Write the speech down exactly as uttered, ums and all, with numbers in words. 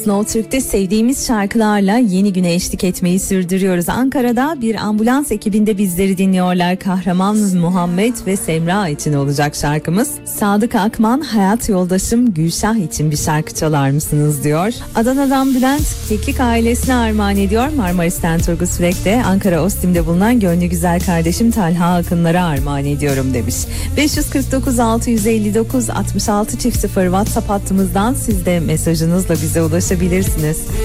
Slow Türk'te sevdiğimiz şarkılarla yeni güne eşlik etmeyi sürdürüyoruz. Ankara'da bir ambulans ekibinde bizleri dinliyorlar. Kahraman Muhammed ve Semra için olacak şarkımız. Sadık Akman, hayat yoldaşım Gülşah için bir şarkı çalar mısınız diyor. Adana'dan Bülent, Keklik ailesine armağan ediyor. Marmaris'ten Turgut Sürek de Ankara Ostim'de bulunan gönlü güzel kardeşim Talha Akınlar'a armağan ediyorum demiş. beş yüz kırk dokuz altı yüz elli dokuz altmış altı çift sıfır WhatsApp hattımızdan siz de mesajınızla bize ulaşabilirsiniz.